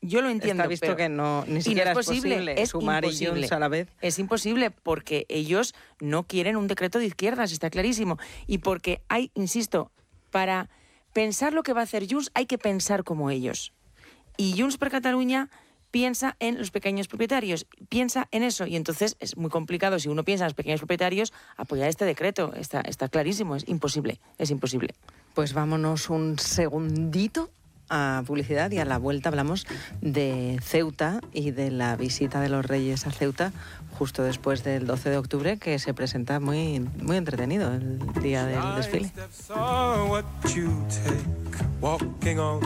yo lo entiendo. Está visto pero que ni siquiera es posible Sumar y Junts a la vez. Es imposible porque ellos no quieren un decreto de izquierdas, está clarísimo. Y porque hay, insisto, para pensar lo que va a hacer Junts hay que pensar como ellos. Y Junts per Catalunya piensa en los pequeños propietarios, piensa en eso. Y entonces es muy complicado, si uno piensa en los pequeños propietarios, apoyar este decreto. Está clarísimo, es imposible. Pues vámonos un segundito a publicidad y a la vuelta hablamos de Ceuta y de la visita de los Reyes a Ceuta justo después del 12 de octubre, que se presenta muy, muy entretenido el día del desfile.